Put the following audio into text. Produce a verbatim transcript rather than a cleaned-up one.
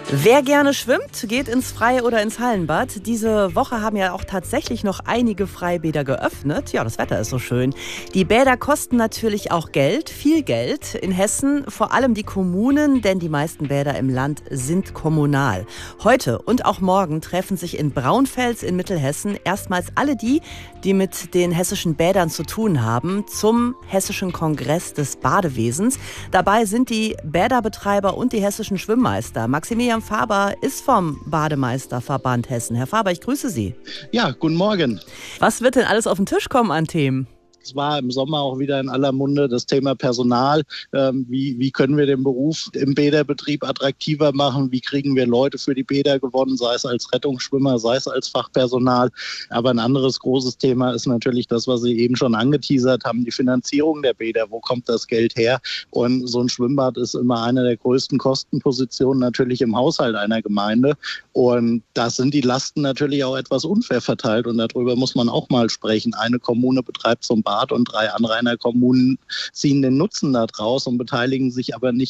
Wer gerne schwimmt, geht ins Freie oder ins Hallenbad. Diese Woche haben ja auch tatsächlich noch einige Freibäder geöffnet. Ja, das Wetter ist so schön. Die Bäder kosten natürlich auch Geld, viel Geld. In Hessen vor allem die Kommunen, denn die meisten Bäder im Land sind kommunal. Heute und auch morgen treffen sich in Braunfels in Mittelhessen erstmals alle die, die mit den hessischen Bädern zu tun haben, zum Hessischen Kongress des Badewesens. Dabei sind die Bäderbetreiber und die hessischen Schwimmmeister. Maximilian Faber ist vom Bademeisterverband Hessen. Herr Faber, ich grüße Sie. Ja, guten Morgen. Was wird denn alles auf den Tisch kommen an Themen? Es war im Sommer auch wieder in aller Munde das Thema Personal. Ähm, wie, wie können wir den Beruf im Bäderbetrieb attraktiver machen? Wie kriegen wir Leute für die Bäder gewonnen, sei es als Rettungsschwimmer, sei es als Fachpersonal? Aber ein anderes großes Thema ist natürlich das, was Sie eben schon angeteasert haben, die Finanzierung der Bäder. Wo kommt das Geld her? Und so ein Schwimmbad ist immer eine der größten Kostenpositionen natürlich im Haushalt einer Gemeinde. Und da sind die Lasten natürlich auch etwas unfair verteilt. Und darüber muss man auch mal sprechen. Eine Kommune betreibt so ein Bad und drei Anrainerkommunen ziehen den Nutzen daraus und beteiligen sich aber nicht